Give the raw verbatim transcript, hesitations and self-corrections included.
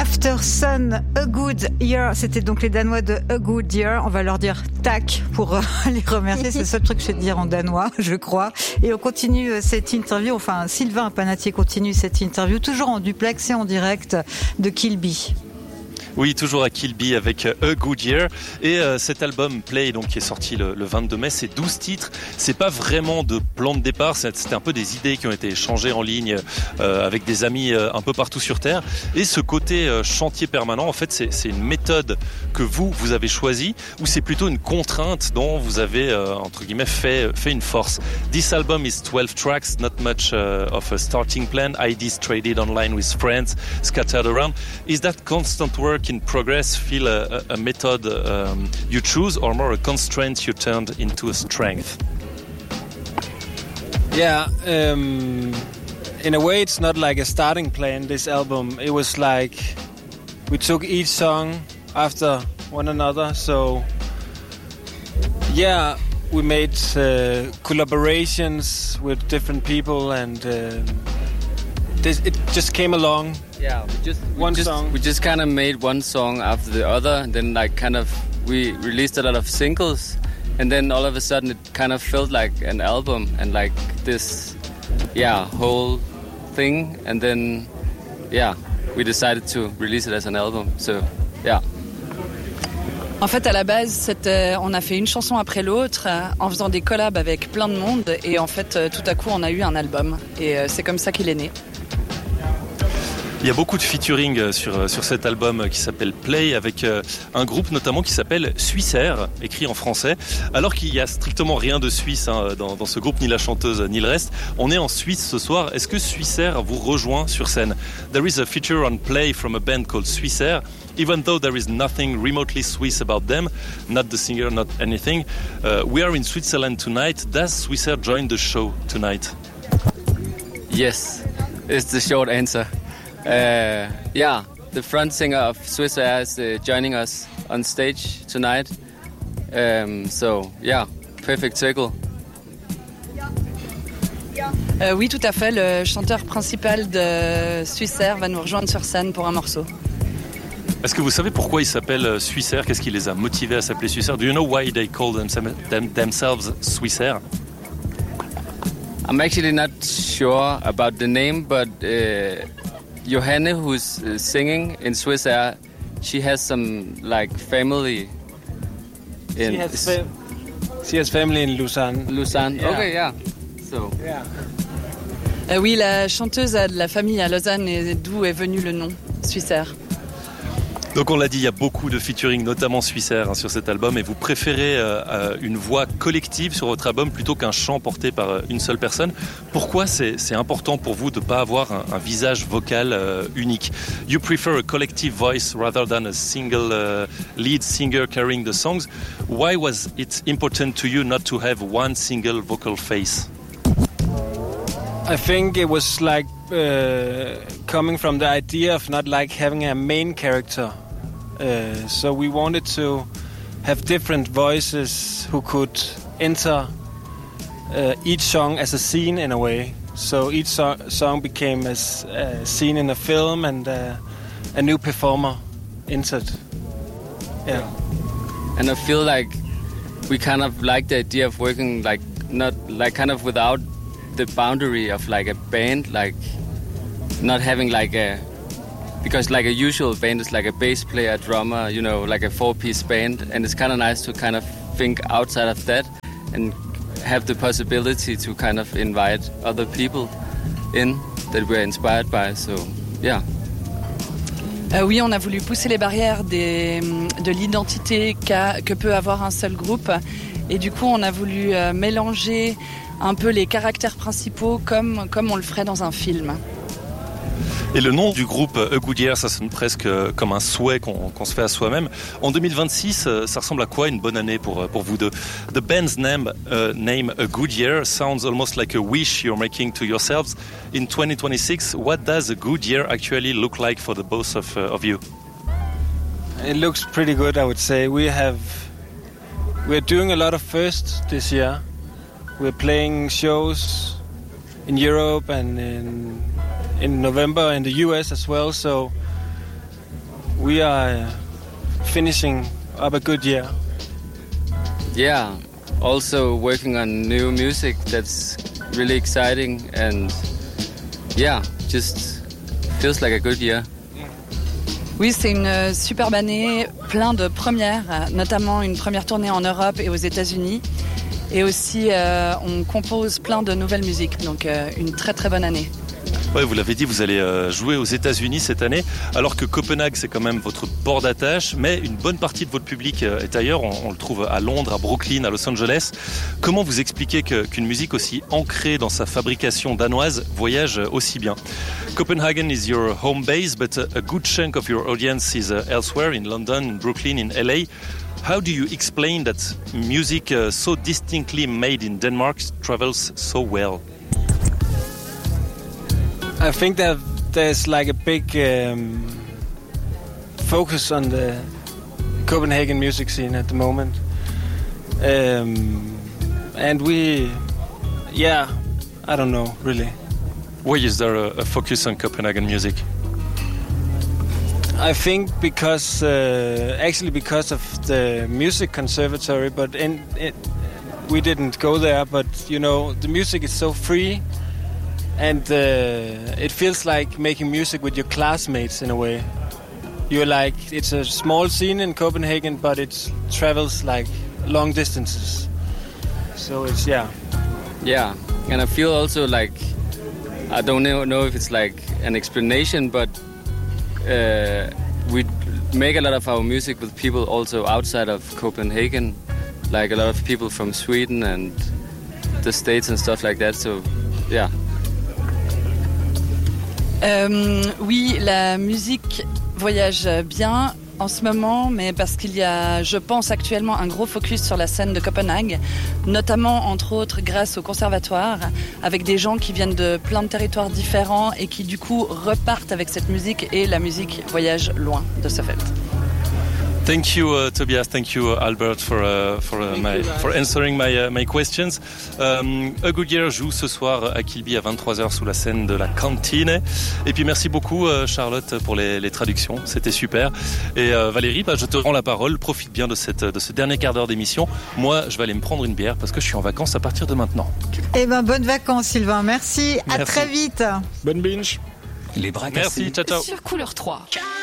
After Sun, A Good Year. C'était donc les Danois de A Good Year. On va leur dire tac pour euh, les remercier. C'est le seul truc que je sais dire en danois, je crois. Et on continue cette interview. Enfin, Sylvain Panatier continue cette interview, toujours en duplex et en direct de Kilby. Oui, toujours à Kilby avec A Good Year. Et euh, cet album Play, donc, qui est sorti le, le vingt-deux mai, c'est douze titres. C'est pas vraiment de plan de départ, c'était un peu des idées qui ont été échangées en ligne euh, avec des amis euh, un peu partout sur Terre. Et ce côté euh, chantier permanent, en fait, c'est, c'est une méthode que vous, vous avez choisie, ou c'est plutôt une contrainte dont vous avez, euh, entre guillemets, fait, fait une force. This album is twelve tracks, not much uh, of a starting plan, ideas traded online with friends, scattered around. Is that constant work in progress feel a, a method um, you choose, or more a constraint you turned into a strength? Yeah, um, in a way it's not like a starting plan, this album. It was like we took each song after one another, so yeah, we made uh, collaborations with different people, and uh, this, it just came along. Yeah, we just we one just, song. We just kind of made one song after the other, and then like kind of we released a lot of singles, and then all of a sudden it kind of felt like an album and like this, yeah, whole thing. And then, yeah, we decided to release it as an album. So, yeah. En fait, à la base, c'était, on a fait une chanson après l'autre euh, en faisant des collabs avec plein de monde, et en fait, euh, tout à coup, on a eu un album, et euh, c'est comme ça qu'il est né. Il y a beaucoup de featuring sur, sur cet album qui s'appelle Play, avec un groupe notamment qui s'appelle Suissair, écrit en français, alors qu'il n'y a strictement rien de suisse hein, dans, dans ce groupe, ni la chanteuse ni le reste. On est en Suisse ce soir. Est-ce que Suissair vous rejoint sur scène? There is a feature on Play from a band called Suissair. Even though there is nothing remotely Swiss about them, not the singer, not anything, uh, we are in Switzerland tonight. Does Suissair join the show tonight? Yes, it's the short answer. Uh, yeah, the front singer of Suissair is uh, joining us on stage tonight. Um, so, yeah, perfect circle. Euh, oui, tout à fait. Le chanteur principal de Suissair va nous rejoindre sur scène pour un morceau. Est-ce que vous savez pourquoi ils s'appellent Suissair? Qu'est-ce qui les a motivés à s'appeler Suissair? Do you know why they call them, them, themselves Suissair? I'm actually not sure about the name, but uh, Johanne, who's uh, singing in Suissair, she has some like family in. She has, fa- she has family in Lausanne. Lausanne. Yeah. Okay, yeah. So. Yeah. Euh, oui, la chanteuse a de la famille à Lausanne, et d'où est venu le nom Suissair. Donc on l'a dit, il y a beaucoup de featuring, notamment Suissair, hein, sur cet album, et vous préférez euh, une voix collective sur votre album plutôt qu'un chant porté par euh, une seule personne. Pourquoi c'est, c'est important pour vous de ne pas avoir un, un visage vocal euh, unique? You prefer a collective voice rather than a single uh, lead singer carrying the songs. Why was it important to you not to have one single vocal face? I think it was like uh, coming from the idea of not like having a main character. Uh, so we wanted to have different voices who could enter uh, each song as a scene in a way. So each so- song became a uh, scene in a film, and uh, a new performer entered. Yeah. And I feel like we kind of like the idea of working like not like kind of without the boundary of like a band, like not having like a, because like a usual band is like a bass player, a drummer, you know, like a four-piece band, and it's kind of nice to kind of think outside of that and have the possibility to kind of invite other people in that we're inspired by. So yeah. Euh, oui, on a voulu pousser les barrières des, de l'identité qu'a, que peut avoir un seul groupe, et du coup on a voulu euh, mélanger un peu les caractères principaux comme, comme on le ferait dans un film. Et le nom du groupe A Good Year, ça sonne presque comme un souhait qu'on, qu'on se fait à soi-même. En deux mille vingt-six, ça ressemble à quoi une bonne année pour, pour vous deux? The band's name, uh, name A Good Year sounds almost like a wish you're making to yourselves. In twenty twenty-six, what does a good year actually look like for the both of, uh, of you? It looks pretty good, I would say. We have, we're doing a lot of firsts this year. We're playing shows in Europe and in in November in the U S as well. So we are finishing up a good year. Yeah, also working on new music that's really exciting and yeah, just feels like a good year. Oui, c'est une superbe année, plein de premières, notamment une première tournée en Europe et aux États-Unis. Et aussi, euh, on compose plein de nouvelles musiques, donc euh, une très très bonne année. Ouais, vous l'avez dit, vous allez euh, jouer aux États-Unis cette année, alors que Copenhague, c'est quand même votre port d'attache, mais une bonne partie de votre public euh, est ailleurs. On, on le trouve à Londres, à Brooklyn, à Los Angeles. Comment vous expliquez que, qu'une musique aussi ancrée dans sa fabrication danoise voyage aussi bien? Copenhagen is your home base, but a good chunk of your audience is uh, elsewhere, in London, in Brooklyn, in L A. How do you explain that music uh, so distinctly made in Denmark travels so well? I think that there's like a big um, focus on the Copenhagen music scene at the moment. Um, and we, yeah, I don't know, really. Why is there a, a focus on Copenhagen music? I think because, uh, actually because of the music conservatory, but in, it, we didn't go there, but you know, the music is so free. And uh, it feels like making music with your classmates in a way. You're like, it's a small scene in Copenhagen, but it travels like long distances. So it's, yeah. Yeah, and I feel also like, I don't know, know if it's like an explanation, but uh, we make a lot of our music with people also outside of Copenhagen, like a lot of people from Sweden and the States and stuff like that, so yeah. Euh, oui, la musique voyage bien en ce moment, mais parce qu'il y a, je pense actuellement, un gros focus sur la scène de Copenhague, notamment, entre autres, grâce au conservatoire, avec des gens qui viennent de plein de territoires différents et qui, du coup, repartent avec cette musique et la musique voyage loin de ce fait. Thank you, uh, Tobias. Thank you, uh, Albert, for uh, for uh, my for answering my uh, my questions. Um, A Good Year joue ce soir à Kilby à vingt-trois heures sous la scène de la Cantine. Et puis merci beaucoup, uh, Charlotte, pour les, les traductions. C'était super. Et uh, Valérie, bah, je te rends la parole. Profite bien de cette de ce dernier quart d'heure d'émission. Moi, je vais aller me prendre une bière parce que je suis en vacances à partir de maintenant. Eh ben, bonnes vacances, Sylvain. Merci. Merci. À très vite. Bonne binge. Les bras Merci. cassés. Ciao, ciao. Sur Couleur trois.